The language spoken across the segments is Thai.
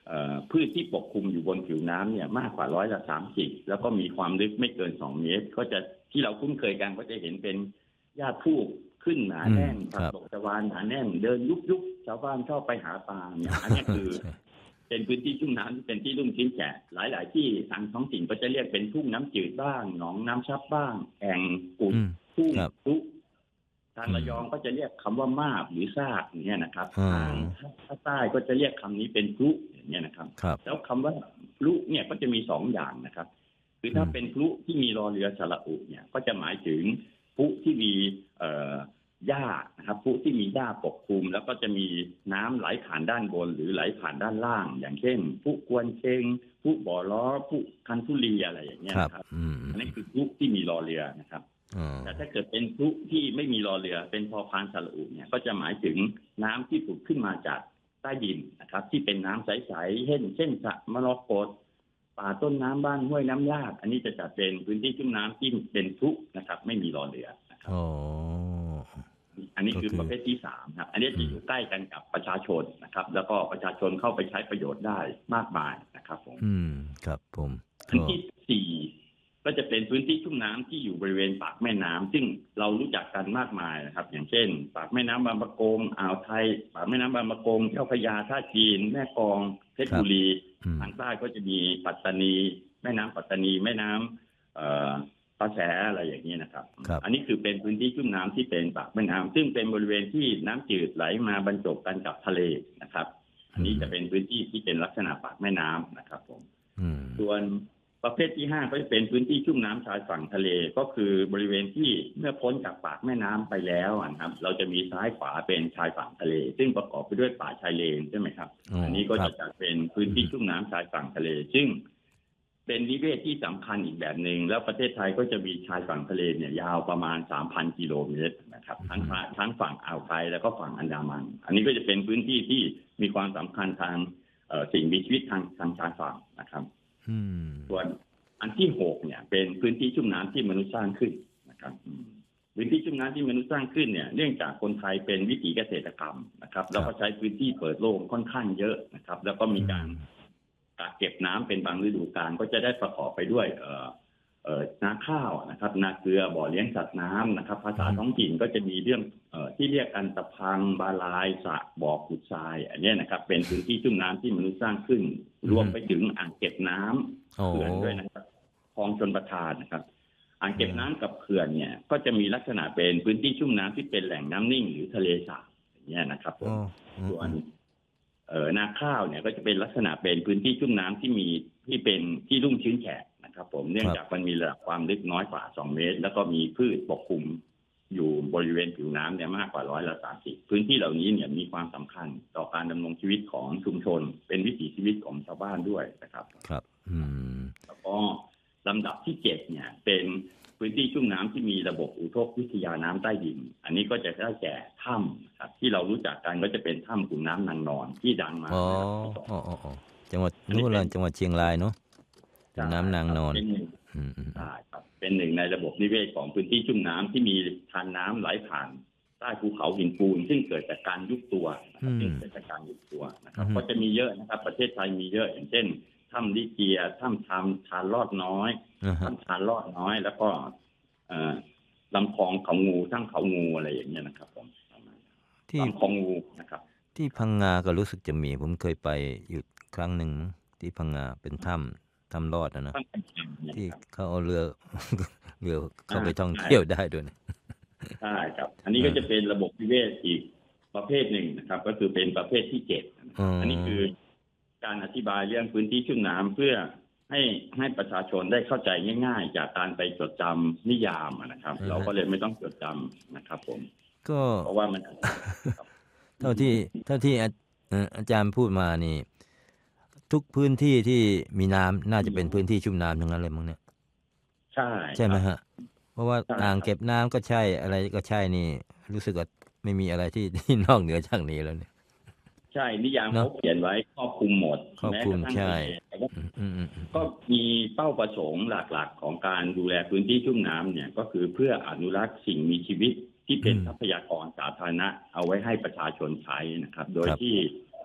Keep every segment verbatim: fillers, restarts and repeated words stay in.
พืชที่ปกคลุมอยู่บนผิวน้ำเนี่ยมากกว่าร้อยละสามสิบแล้วก็มีความลึกไม่เกินสองเมตรก็จะที่เราคุ้นเคยกันก็จะเห็นเป็นหญ้าพูกขึ้นหนาแน่นผักตบชวาหนาแน่นเดินยุบยุบชาวบ้านชอบไปหาปลาเนี่ยอันนี้คือเป็นพื้นที่ชุ่มน้ำที่เป็นที่ลุ่มชื้นแฉะหลายๆที่ทางท้องถิ่นก็จะเรียกเป็นทุ่งน้ำจืดบ้างหนองน้ำซับบ้างแอ่งอุดทุ่งทุทางระยองก็จะเรียกคำว่ามาบหรือซากเนี่ยนะครับทางภาคใต้ก็จะเรียกคำนี้เป็นพลุเนี่ยนะครับแล้วคำว่าพลุเนี่ยก็จะมีสองอย่างนะครับคือถ้าเป็นพลุที่มีรอเรือสระอุเนี่ยก็จะหมายถึงพลุที่มีหญ้านะครับพลุที่มีหญ้าปกคลุมแล้วก็จะมีน้ำไหลผ่านด้านบนหรือไหลผ่านด้านล่างอย่างเช่นพลุกวนเชงพลุบ่อล้อพลุคันธุลีอะไรอย่างเงี้ยนะครับอันนี้คือพลุที่มีรอเรือนะครับแต่ถ้าเกิดเป็นพลุที่ไม่มีรอเรือเป็นพอพานสระอุเนี่ยก็จะหมายถึงน้ำที่ผุดขึ้นมาจากใต้ดินนะครับที่เป็นน้ำใสๆเช่นเช่นสระมรกตป่าต้นน้ำบ้านห้วยน้ำลาดอันนี้จะจัดเป็นพื้นที่ชุ่มน้ำที่เป็นพลุนะครับไม่มีรอเรือนะครับอันนี้คือประเภทที่สามครับอันนี้จะอยู่ใกล้กันกับประชาชนนะครับแล้วก็ประชาชนเข้าไปใช้ประโยชน์ได้มากมายนะครับผมอืมครับผมอันที่สี่ก็จะเป็นพื้นที่ชุ่มน้ำที่อยู่บริเวณปากแม่น้ำซึ่งเรารู้จักกันมากมายนะครับอย่างเช่นปากแม่น้ำบางปะกงอ่าวไทยปากแม่น้ำบางปะกงเจ้าพระยาท่าจีนแม่กลองเพชรบุรีทางใต้ก็จะมีปัตตานีแม่น้ำปัตตานีแม่น้ำเอ่อปลาแสอะไรอย่างนี้นะครับอันนี้คือเป็นพื้นที่ชุ่มน้ำที่เป็นปากแม่น้ำซึ่งเป็นบริเวณที่น้ำจืดไหลมาบรรจบกันกับทะเลนะครับอันนี้จะเป็นพื้นที่ที่เป็นลักษณะปากแม่น้ำนะครับผมส่วนประเภทที่ห้าก็จะเป็นพื้นที่ชุ่มน้ำชายฝั่งทะเลก็คือบริเวณที่เมื่อพ้นจากปากแม่น้ำไปแล้วนะครับเราจะมีซ้ายขวาเป็นชายฝั่งทะเลซึ่งประกอบไปด้วยป่าชายเลนใช่ไหมครับ อ, อันนี้ก็จะจัดเป็นพื้นที่ชุ่มน้ำชายฝั่งทะเลซึ่งเป็นนิเวศที่สำคัญอีกแบบหนึ่งแล้วประเทศไทยก็จะมีชายฝั่งทะเลเนี่ยยาวประมาณ สามพัน กิโลเมตรนะครับทั้งทั้งฝั่งอ่าวไทยแล้วก็ฝั่งอันดามันอันนี้ก็จะเป็นพื้นที่ที่มีความสำคัญทางสิ่งมีชีวิตทางทางชายฝั่งนะครับส่วนอันที่หกเนี่ยเป็นพื้นที่ชุ่มน้ำที่มนุษย์สร้างขึ้นนะครับพื้นที่ชุ่มน้ำที่มนุษย์สร้างขึ้นเนี่ยเนื่องจากคนไทยเป็นวิถีเกษตรกรรมนะครับแล้วก็ใช้พื้นที่เปิดโล่งค่อนข้างเยอะนะครับแล้วก็มีการกักเก็บน้ำเป็นบางฤดูกาลก็จะได้ประกอบไปด้วยเอ่อเอ่อนาข้าวนะครับนาเกลือบ่อเลี้ยงสัตว์น้ำนะครับภาษาท้องถิ่นก็จะมีเรื่องเอ่อที่เรียกกันตะพังบาลายสระบ่อขุดทรายอันนี้นะครับเป็นพื้นที่ชุ่มน้ำที่มนุษย์สร้างขึ้นรวมไปถึงอ่างเก็บน้ำเขื่อนด้วยนะครับคลองชลประทานนะครับอ่างเก็บน้ำกับเขื่อนเนี่ยก็จะมีลักษณะเป็นพื้นที่ชุ่มน้ำที่เป็นแหล่งน้ำนิ่งหรือทะเลสาบอย่างนี้นะครับผมส่วนเอ่อนาข้าวเนี่ยก็จะเป็นลักษณะเป็นพื้นที่ชุ่มน้ำที่มีที่เป็นที่ลุ่มชื้นแฉะนะครับผมเนื่องจากมันมีระดับความลึกน้อยกว่าสองเมตรแล้วก็มีพืชปกคลุมอยู่บริเวณผิวน้ำเนี่ยมากกว่าร้อยละสามสิบพื้นที่เหล่านี้เนี่ยมีความสำคัญต่อการดำรงชีวิตของชุมชนเป็นวิถีชีวิตของชาวบ้านด้วยนะครับครับอืมแล้วก็ลำดับที่เจ็ดเนี่ยเป็นพื้นที่ชุ่มน้ำที่มีระบบอุทกวิทยาน้ำใต้ดินอันนี้ก็จะได้แก่ถ้ำครับที่เรารู้จักกันก็จะเป็นถ้ำขุนน้ำนางนอนที่ดังมาอ๋ออ๋ออ๋อจังหวัดนู่นล่ะจังหวัดเชียงรายเนาะขุนน้ำนางนอนอืมใช่ครับเป็นหนึ่งในระบบนิเวศของพื้นที่ชุ่มน้ำที่มีทานน้ำไหลผ่านใต้ภูเขาหินปูนซึ่งเกิดจากการยุบตัวซึ่งเกิดจากการยุบตัวนะครับก็จะมีเยอะนะครับประเทศไทยมีเยอะอย่างเช่นถ้ำลิเกียถ้ำทำชานลอดน้อยถ้ำชานลอดน้อยแล้วก็ลำคลองเขางูทั้งเขางูอะไรอย่างเงี้ยนะครับผมที่ลำคลองงูนะครับที่พังงาก็รู้สึกจะมีผมเคยไปอยู่ครั้งหนึ่งที่พังงาเป็นถ้ำถ้ำลอดนะที่เขาเอาเรือเรือเข้าไปท่องเที่ยวได้ด้วยใช่ครับอันนี้ก็จะเป็นระบบนิเวศอีกประเภทหนึ่งนะครับก็คือเป็นประเภทที่เจ็ดอันนี้คือการอธิบายเรื่องพื้นที่ชุ่มน้ำเพื่อให้ให้ประชาชนได้เข้าใจง่ายๆจากการไปจดจำนิยามนะครับเราก็เลยไม่ต้องจดจำนะครับผมก็เพราะว่ามันเท่าที่เท่าที่อาจารย์พูดมานี่ทุกพื้นที่ที่มีน้ำน่าจะเป็นพื้นที่ชุ่มน้ำทั้งนั้นเลยมั้งเนี่ยใช่ใช่ไหมฮะเพราะว่าอ่างเก็บน้ำก็ใช่อะไรก็ใช่นี่รู้สึกว่าไม่มีอะไรที่ที่นอกเหนือจากนี้แล้วเนี่ยใช่นิยามเขาเขียนไว้ครอบคลุมหมดครอบคลุมใช่ก็มีเป้าประสงค์หลักๆของการดูแลพื้นที่ชุ่มน้ำเนี่ยก็คือเพื่ออนุรักษ์สิ่งมีชีวิตที่เป็นทรัพยากรสาธารณะเอาไว้ให้ประชาชนใช้นะครับโดยที่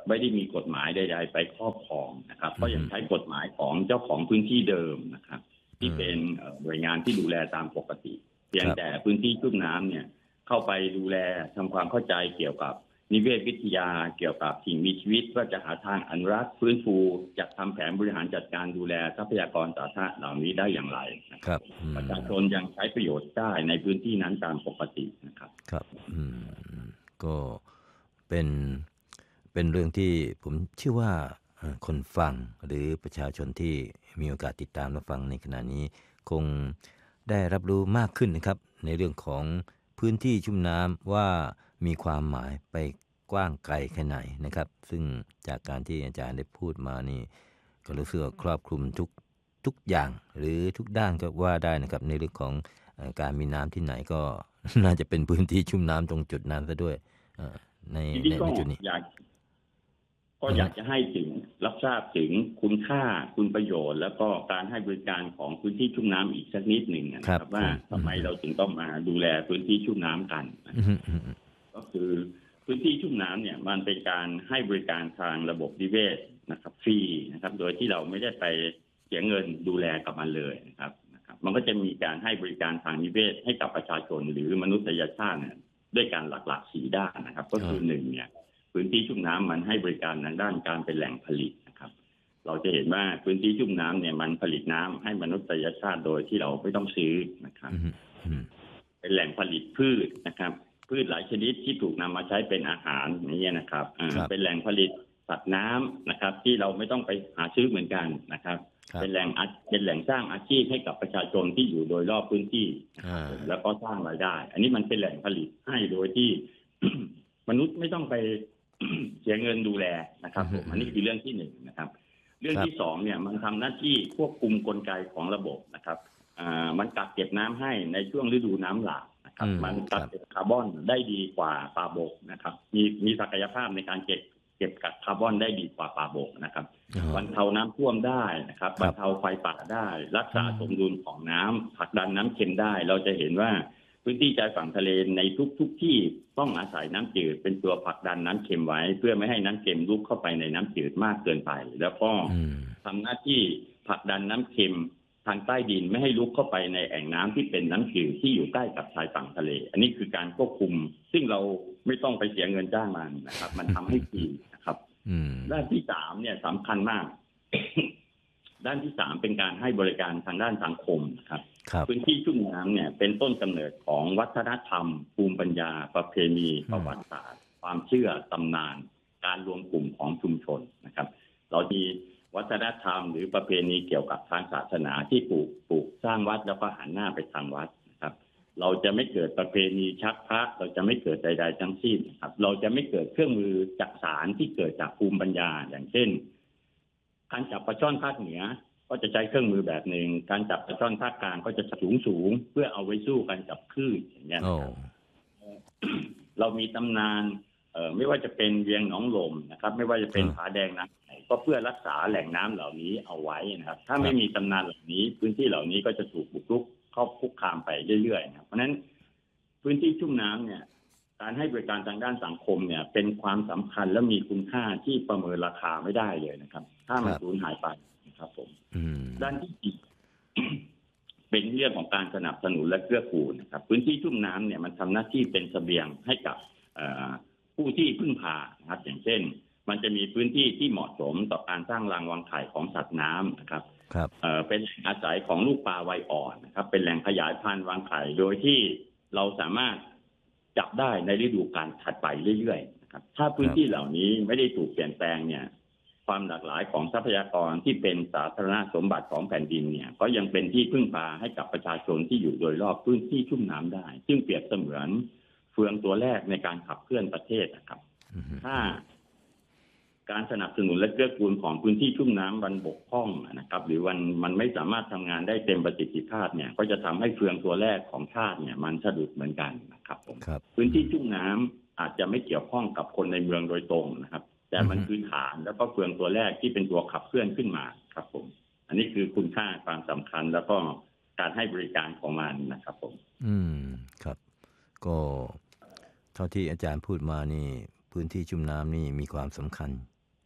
ไม่ได้มีกฎหมายใดๆไปครอบครองนะครับก็ยังใช้กฎหมายของเจ้าของพื้นที่เดิมนะครับที่เป็นหน่วยงานที่ดูแลตามปกติเพียงแต่พื้นที่ชุ่มน้ำเนี่ยเข้าไปดูแลทำความเข้าใจเกี่ยวกับนิเวศวิทยาเกี่ยวกับสิ่งมีชีวิตว่าจะหาทางอนุรักษ์ฟื้นฟูจัดทำแผนบริหารจัดการดูแลทรัพยากรสาธารณะเหล่านี้ได้อย่างไรนะครับประชาชนยังใช้ประโยชน์ได้ในพื้นที่นั้นตามปกตินะครับครับอืมก็เป็นเป็นเรื่องที่ผมเชื่อว่าคนฟังหรือประชาชนที่มีโอกาสติดตามและฟังในขณะนี้คงได้รับรู้มากขึ้นนะครับในเรื่องของพื้นที่ชุ่มน้ำว่ามีความหมายไปกว้างไกลแค่ไหนนะครับซึ่งจากการที่อาจารย์ได้พูดมานี่ก็รู้สึกครอบคลุมทุกทุกอย่างหรือทุกด้านก็ว่าได้นะครับในเรื่องของการมีน้ำที่ไหนก็น่าจะเป็นพื้นที่ชุ่มน้ำตรงจุดนั้นซะด้วยในในจุดนี้ก็อยากจะให้ถึงรับทราบถึงคุณค่าคุณประโยชน์แล้วก็การให้บริการของพื้นที่ชุ่มน้ำอีกสักนิดหนึ่งนะครับว่าทำไมเราถึงต้องมาดูแลพื้นที่ชุ่มน้ำกันก็คือพื้นที่ชุ่มน้ำเนี่ยมันเป็นการให้บริการทางระบบนิเวศนะครับฟรีนะครับโดยที่เราไม่ได้ไปเสียเงินดูแลกับมันเลยนะครับนะครับมันก็จะมีการให้บริการทางนิเวศให้กับประชาชนหรือมนุษยชาติเนี่ยด้วยการหลักๆสี่ด้านนะครับก็คือหนึ่งเนี่ยพื้นที่ชุ่มน้ำมันให้บริการทางด้านการเป็นแหล่งผลิตนะครับเราจะเห็นว่าพื้นที่ชุ่มน้ำเนี่ยมันผลิตน้ำให้มนุษยชาติโดยที่เราไม่ต้องซื้อนะครับเป็นแหล่งผลิตพืชนะครับพืชหลายชนิดที่ถูกนำมาใช้เป็นอาหารอย่างนี้นะครับเป็นแหล่งผลิตสัตว์น้ำนะครับที่เราไม่ต้องไปหาซื้อเหมือนกันนะครับเป็นแหล่งเป็นแหล่งสร้างอาชีพให้กับประชาชนที่อยู่โดยรอบพื้นที่แล้วก็สร้างรายได้อันนี้มันเป็นแหล่งผลิตให้โดยที่ มนุษย์ไม่ต้องไปเสียเงินดูแลนะครับผมอันนี้คือเรื่องที่หนึ่งนะครับเรื่องที่สองเนี่ยมันทำหน้าที่ควบคุมกลไกของระบบนะครับอ่ามันกักเก็บน้ำให้ในช่วงฤดูน้ำหลากนะครับมันกักเก็บคาร์บอนได้ดีกว่าป่าบกนะครับมีมีศักยภาพในการเก็บเก็บกักคาร์บอนได้ดีกว่าป่าบกนะครับบรรเทาน้ำท่วมได้นะครับบรรเทาไฟป่าได้รักษาสมดุลของน้ำผลักดันน้ำเค็มได้เราจะเห็นว่าพื้นที่ชายฝั่งทะเลในทุกๆ ที่ต้องอาศัยน้ำจืดเป็นตัวผลักดันน้ำเค็มไว้เพื่อไม่ให้น้ำเค็มลุกเข้าไปในน้ำจืดมากเกินไปแล้วก็ทำหน้าที่ผลักดันน้ำเค็มทางใต้ดินไม่ให้ลุกเข้าไปในแอ่งน้ำที่เป็นน้ำจืดที่อยู่ใกล้กับชายฝั่งทะเลอันนี้คือการควบคุมซึ่งเราไม่ต้องไปเสียเงินจ้างมันนะครับมันทำให้ฟรีนะครับด้านที่สามเนี่ยสำคัญมาก ด้านที่สามเป็นการให้บริการทางด้านสังคมครับพื้นที่ชุ่มน้ำเนี่ยเป็นต้นกำเนิดของวัฒนธรรมภูมิปัญญาประเพณีประวัติศาสตร์ความเชื่อตำนานการรวมกลุ่มของชุมชนนะครับเรามีวัฒนธรรมหรือประเพณีเกี่ยวกับทางศาสนาที่ปลูกปลูกสร้างวัดแล้วก็หันหน้าไปทางวัดนะครับเราจะไม่เกิดประเพณีชักพระเราจะไม่เกิดใดๆทั้งสิ้นครับเราจะไม่เกิดเครื่องมือจักสารที่เกิดจากภูมิปัญญาอย่างเช่นการจับปลาช่อนภาคเหนือก็จะใช้เครื่องมือแบบหนึ่งการจับปลาช่อนภาคกลางก็จะสูงสูงเพื่อเอาไว้สู้กันกับคลื่นอย่างเงี้ยนะครับ เรามีตำนานเอ่อไม่ว่าจะเป็นเวียงหนองลมนะครับไม่ว่าจะเป็นผาแดงน้ำไหนก็เพื่อรักษาแหล่งน้ำเหล่านี้เอาไว้นะครับถ้าไม่มีตำนานเหล่านี้พื้นที่เหล่านี้ก็จะถูกบุกรุกเข้าคุกคามไปเรื่อยๆนะครับเพราะฉะนั้นพื้นที่ชุ่มน้ำเนี่ยการให้บริการทางด้านสังคมเนี่ยเป็นความสำคัญและมีคุณค่าที่ประเมินราคาไม่ได้เลยนะครับถ้ามันสูญหายไปครับผมด้านที่สี่ เป็นเรื่องของการสนับสนุนและเกื้อกูลนะครับพื้นที่ชุ่มน้ำเนี่ยมันทำหน้าที่เป็นเสบียงให้กับผู้ที่พึ่งพานะครับอย่างเช่นมันจะมีพื้นที่ที่เหมาะสมต่อการสร้างรังวางไข่ของสัตว์น้ำนะครับครับเอ่อเป็นแหล่งอาศัยของลูกปลาวัยอ่อนนะครับเป็นแหล่งขยายพันธุ์วางไข่โดยที่เราสามารถจับได้ในฤดูกาลถัดไปเรื่อยๆนะครับถ้าพื้นที่เหล่านี้ไม่ได้ถูกเปลี่ยนแปลงเนี่ยความหลากหลายของทรัพยากรที่เป็นสาธารณสมบัติของแผ่นดินเนี่ยก็ยังเป็นที่พึ่งพาให้กับประชาชนที่อยู่โดยรอบพื้นที่ชุ่มน้ำได้ซึ่งเปรียบเสมือนเฟืองตัวแรกในการขับเคลื่อนประเทศนะครับ mm-hmm. ถ้าการสนับสนุนและเกื้อกูลของพื้นที่ชุ่มน้ำมันบกพร่องนะครับหรือมันมันไม่สามารถทำงานได้เต็มประสิทธิภาพเนี่ยก็จะทำให้เฟืองตัวแรกของชาติเนี่ยมันสะดุดเหมือนกันนะครับผม ครับ พื้นที่ชุ่มน้ำอาจจะไม่เกี่ยวข้องกับคนในเมืองโดยตรงนะครับแต่มันคือฐานแล้วก็เฟืองตัวแรกที่เป็นตัวขับเคลื่อนขึ้นมาครับผมอันนี้คือคุณค่าความสำคัญแล้วก็การให้บริการของมันนะครับผมอืมครับก็เท่าที่อาจารย์พูดมานี่พื้นที่ชุ่มน้ำนี่มีความสำคัญ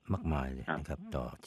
มากมายเลยครับนะครับ ต่อ